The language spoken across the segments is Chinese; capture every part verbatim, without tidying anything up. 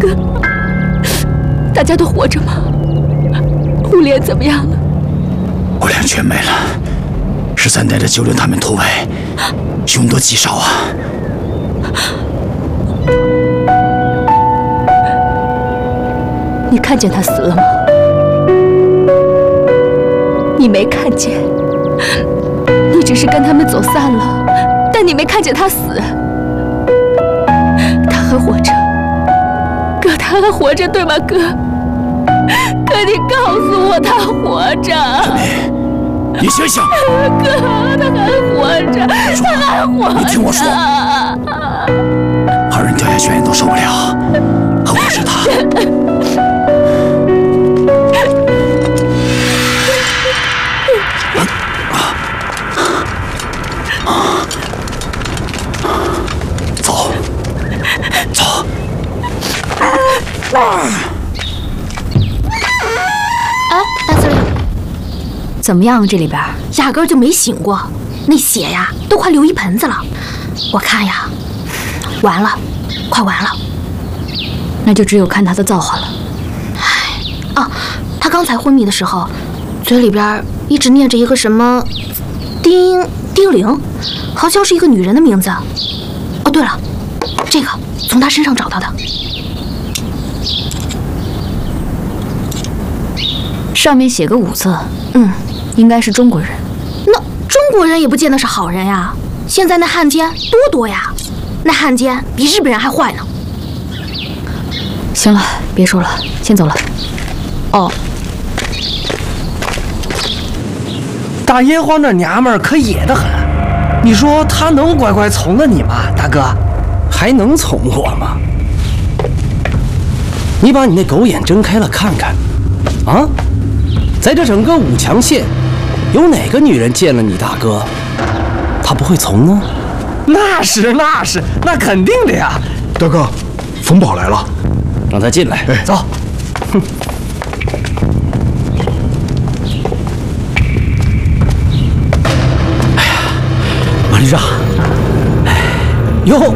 哥，大家都活着吗？五莲怎么样了？ 五莲全没了，十三带着九灵他们突围，凶多吉少啊！ 你看见他死了吗？你没看见，你只是跟他们走散了，但你没看见他死。他还活着，哥，他还活着，对吗，哥？哥，你告诉我他活着。 小梅，你醒醒！ 哥，他还活着，他还活着。 你听我说，好人掉下悬崖都受不了，何况是他？走，走。 哎，大司令， 怎么样？这里边压根就没醒过，那血呀都快流一盆子了。我看呀，完了，快完了。 那就只有看他的造化了。 哎，啊，他刚才昏迷的时候，嘴里边一直念着一个什么丁丁玲，好像是一个女人的名字。哦，对了，这个从他身上找到的。 上面写个武字， 嗯， 应该是中国人。 那中国人也不见得是好人呀。现在那汉奸多多呀，那汉奸比日本人还坏呢。 行了，别说了，先走了。 哦， 大烟花那娘们儿可野得很，你说她能乖乖从了你吗，大哥？ 还能从我吗？你把你那狗眼睁开了看看，啊，在这整个五强县，有哪个女人见了你大哥，她不会从呢？ 那是那是，那肯定的呀。 大哥，冯宝来了， 让他进来。 哎，走。哼。 哎呀，马旅长， 哟，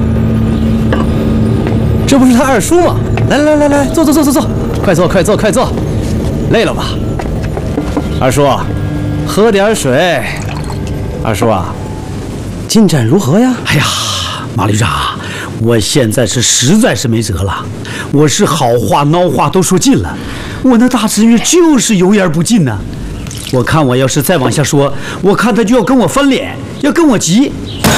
这不是他二叔吗？来来来来，坐坐坐坐坐，快坐快坐快坐，累了吧？二叔，喝点水。二叔啊，进展如何呀？ 哎呀，马旅长，我现在是实在是没辙了，我是好话孬话都说尽了，我那大侄女就是油盐不进呢。我看我要是再往下说，我看她就要跟我翻脸，要跟我急。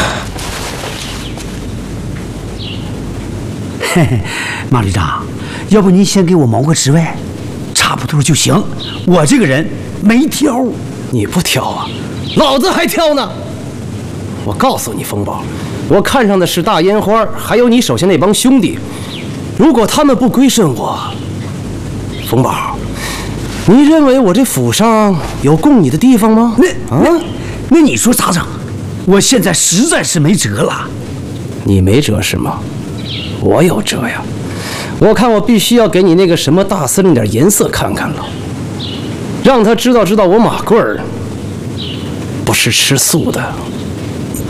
嘿嘿，马旅长，要不您先给我谋个职位，差不多就行。我这个人没挑。 你不挑啊，老子还挑呢。我告诉你，冯宝，我看上的是大烟花，还有你手下那帮兄弟。如果他们不归顺我，冯宝，你认为我这府上有供你的地方吗？ 那啊，那你说咋整？我现在实在是没辙了。 你没辙是吗？我有辙呀！我看我必须要给你那个什么大司令点颜色看看了，让他知道知道我马贵儿不是吃素的。